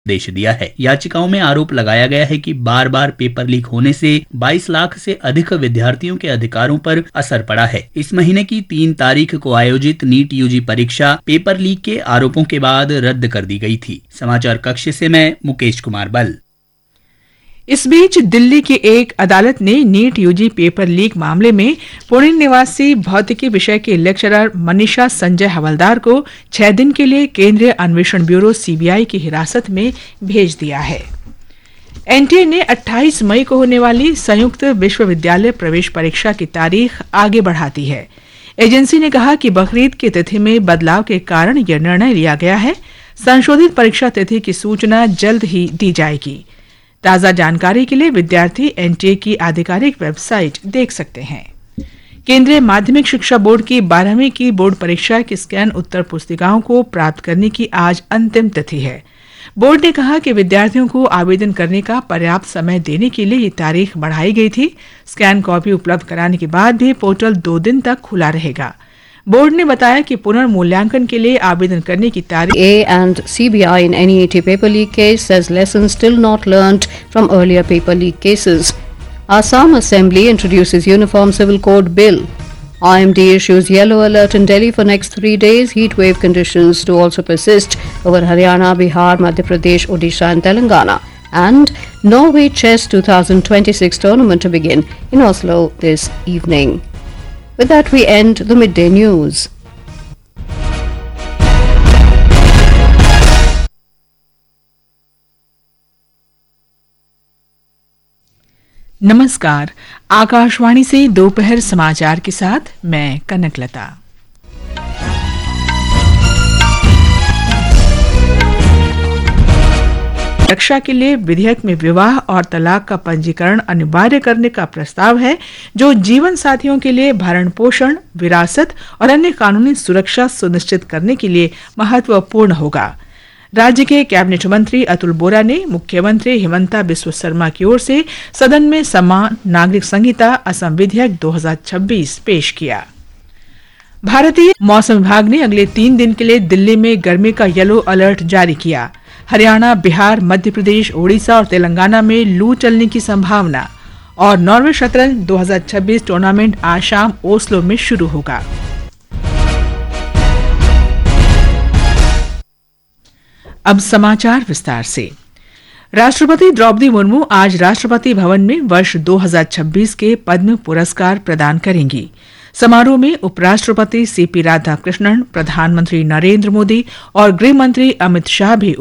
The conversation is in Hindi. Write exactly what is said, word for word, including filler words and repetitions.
निर्देश दिया है। याचिकाओं में आरोप लगाया गया है कि बार बार पेपर लीक होने से बाईस लाख से अधिक विद्यार्थियों के अधिकारों पर असर पड़ा है। इस महीने की तीन तारीख को आयोजित नीट यूजी परीक्षा पेपर लीक के आरोपों के बाद रद्द कर दी गई थी। समाचार कक्ष से मैं मुकेश कुमार बल। इस बीच दिल्ली की एक अदालत ने नीट यूजी पेपर लीक मामले में पुणे निवासी भौतिकी विषय के लेक्चरर मनीषा संजय हवलदार को छह दिन के लिए केंद्रीय अन्वेषण ब्यूरो सीबीआई की हिरासत में भेज दिया है। एनटीए ने अट्ठाईस मई को होने वाली संयुक्त विश्वविद्यालय प्रवेश परीक्षा की तारीख आगे बढ़ा दी है। एजेंसी ने कहा कि बकरीद की तिथि में बदलाव के कारण यह निर्णय लिया गया है। संशोधित परीक्षा तिथि की सूचना जल्द ही दी जाएगी। ताज़ा जानकारी के लिए विद्यार्थी एनटीए की आधिकारिक वेबसाइट देख सकते हैं। केंद्रीय माध्यमिक शिक्षा बोर्ड की बारहवीं की बोर्ड परीक्षा की स्कैन उत्तर पुस्तिकाओं को प्राप्त करने की आज अंतिम तिथि है। बोर्ड ने कहा कि विद्यार्थियों को आवेदन करने का पर्याप्त समय देने के लिए ये तारीख बढ़ाई गई थी। स्कैन कॉपी उपलब्ध कराने के बाद भी पोर्टल दो दिन तक खुला रहेगा। बोर्ड ने बताया कि पुनर्मूल्यांकन के लिए आवेदन करने की तारीख A and C B I in N E E T paper leak case says lessons still not learnt from earlier paper leak cases. Assam Assembly introduces Uniform Civil Code Bill. I M D issues yellow alert in Delhi for next three days. Heat wave conditions to also persist over Haryana, Bihar, Madhya Pradesh, Odisha and Telangana. And Norway Chess twenty twenty-six tournament to begin in Oslo this evening. With that, we end the midday news. नमस्कार, आकाशवाणी से दोपहर समाचार के साथ मैं कनकलता। रक्षा के लिए विधेयक में विवाह और तलाक का पंजीकरण अनिवार्य करने का प्रस्ताव है, जो जीवन साथियों के लिए भरण पोषण, विरासत और अन्य कानूनी सुरक्षा सुनिश्चित करने के लिए महत्वपूर्ण होगा। राज्य के कैबिनेट मंत्री अतुल बोरा ने मुख्यमंत्री हिमंता बिस्वा शर्मा की ओर से सदन में समान नागरिक संहिता असम विधेयक दो हज़ार छब्बीस पेश किया। भारतीय मौसम विभाग ने अगले तीन दिन के लिए दिल्ली में गर्मी का येलो अलर्ट जारी किया। हरियाणा, बिहार, मध्य प्रदेश, ओडिशा और तेलंगाना में लू चलने की संभावना। और नॉर्वे शतरंज दो हज़ार छब्बीस टूर्नामेंट आज शाम ओस्लो में शुरू होगा। अब समाचार विस्तार से। राष्ट्रपति द्रौपदी मुर्मू आज राष्ट्रपति भवन में वर्ष दो हज़ार छब्बीस के पद्म पुरस्कार प्रदान करेंगी। समारोह में उपराष्ट्रपति सीपी राधाकृष्णन, प्रधानमंत्री नरेंद्र मोदी और गृह मंत्री अमित शाह भी